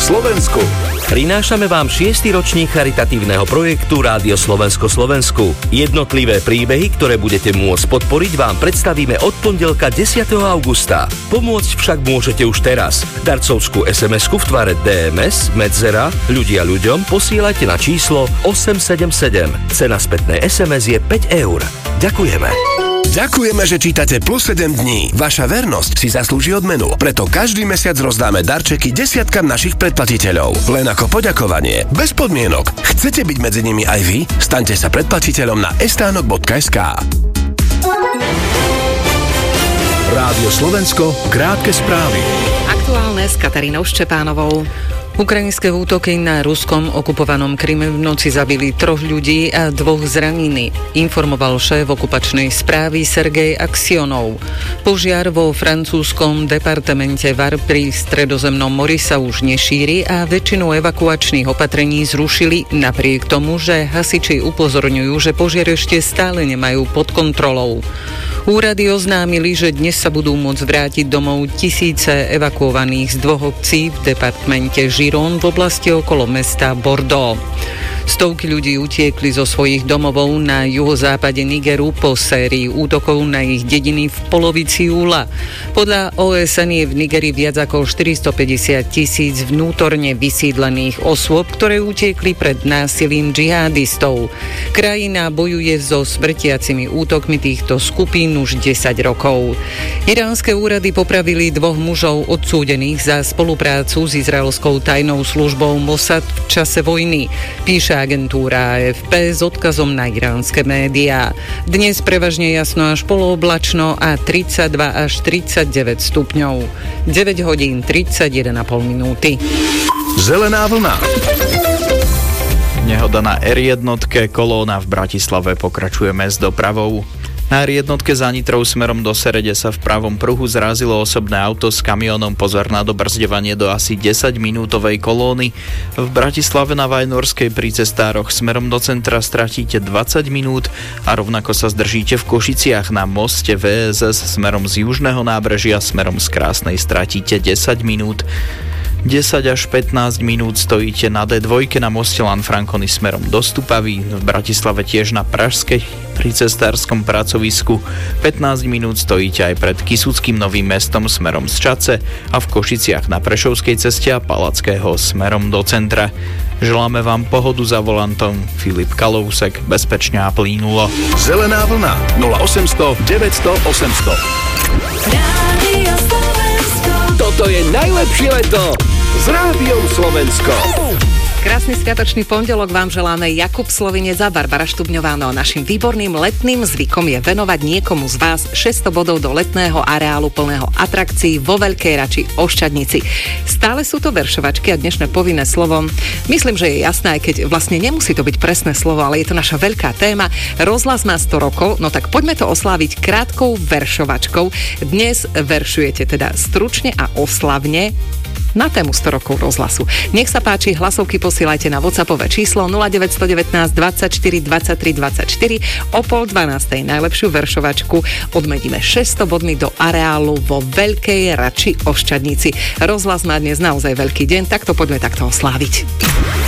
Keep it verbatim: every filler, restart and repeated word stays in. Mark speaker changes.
Speaker 1: Slovensku.
Speaker 2: Prinášame vám šiesty ročník charitatívneho projektu Rádio Slovensko Slovensku. Jednotlivé príbehy, ktoré budete môcť podporiť, vám predstavíme od pondelka desiateho augusta. Pomôcť však môžete už teraz. Darcovskú es em esku v tvare dé em es, medzera, ľudia ľuďom posielajte na číslo osem sedem sedem. Cena spätnej es em es je päť eur. Ďakujeme.
Speaker 1: Ďakujeme, že čítate Plus sedem dní. Vaša vernosť si zaslúži odmenu. Preto každý mesiac rozdáme darčeky desiatkam našich predplatiteľov. Len ako poďakovanie. Bez podmienok. Chcete byť medzi nimi aj vy? Staňte sa predplatiteľom na estánok bodka es ká. Rádio Slovensko, krátke správy.
Speaker 3: Aktuálne s Katarínou Ščepánovou. Ukrajinské útoky na ruskom okupovanom Kryme v noci zabili troch ľudí a dvoch zranili, informoval šéf okupačnej správy Sergej Aksionov. Požiar vo francúzskom departamente Var pri Stredozemnom mori sa už nešíri a väčšinu evakuačných opatrení zrušili napriek tomu, že hasiči upozorňujú, že požiar ešte stále nemajú pod kontrolou. Úrady oznámili, že dnes sa budú môcť vrátiť domov tisíce evakuovaných z dvoch obcí v departmente Giron v oblasti okolo mesta Bordeaux. Stovky ľudí utiekli zo svojich domovov na juhozápade Nigeru po sérii útokov na ich dediny v polovici júla. Podľa ó es en je v Nigeri viac ako štyristopäťdesiat tisíc vnútorne vysídlených osôb, ktoré utiekli pred násilím džihadistov. Krajina bojuje so smrtiacimi útokmi týchto skupín už desať rokov. Iránske úrady popravili dvoch mužov odsúdených za spoluprácu s izraelskou tajnou službou Mossad v čase vojny, píše agentúra á ef pé s odkazom na iránske médiá. Dnes prevažne jasno až polooblačno a tridsaťdva až tridsaťdeväť stupňov. deväť hodín tridsaťjeden a pol minúty.
Speaker 1: Zelená vlna.
Speaker 4: Nehoda na er jedna, kolóna v Bratislave pokračuje s dopravou. Na er jedna za Nitrou smerom do Serede sa v pravom pruhu zrazilo osobné auto s kamiónom. Pozor na dobrzdevanie do asi desaťminútovej kolóny. V Bratislave na Vajnorskej pri cestároch smerom do centra stratíte dvadsať minút a rovnako sa zdržíte v Košiciach na moste vé es es smerom z južného nábrežia smerom z Krásnej stratíte desať minút. desať až pätnásť minút stojíte na dé dva na moste Lanfranconi smerom do Stupavy, v Bratislave tiež na Pražskej pri cestárskom pracovisku. pätnásť minút stojíte aj pred Kysuckým Novým Mestom smerom z Čace a v Košiciach na Prešovskej ceste a Palackého smerom do centra. Želáme vám pohodu za volantom. Filip Kalousek, bezpečne a plynulo.
Speaker 1: Zelená vlna nula osemsto deväťsto osemsto. Toto je najlepšie leto s Rádiom Slovensko.
Speaker 3: Krásny sviatočný pondelok vám želáme Jakub Slovinec a Barbara Štubňová. No našim výborným letným zvykom je venovať niekomu z vás šesťsto bodov do letného areálu plného atrakcií vo Veľkej Rači Oščadnici. Stále sú to veršovačky a dnešné povinné slovo. Myslím, že je jasné, aj keď vlastne nemusí to byť presné slovo, ale je to naša veľká téma. Rozhlas má sto rokov, no tak poďme to osláviť krátkou veršovačkou. Dnes veršujete teda stručne a oslavne na tému sto rokov rozhlasu. Nech sa páči, hlasovky posielajte na WhatsAppové číslo nula deväť jedna deväť dvadsaťštyri dvadsaťtri dvadsaťštyri. O pol dvanástej najlepšiu veršovačku odmeníme šesťsto bodmi do areálu vo Veľkej Rači Oščadnici. Rozhlas má dnes naozaj veľký deň, tak to poďme takto osláviť.